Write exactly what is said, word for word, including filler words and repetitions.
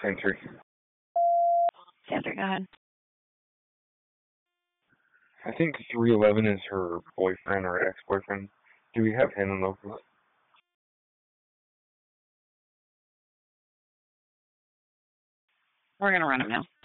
Sentry. Sandra, go ahead. I think three eleven is her boyfriend or ex-boyfriend. Do we have him in local? We're going to run him now.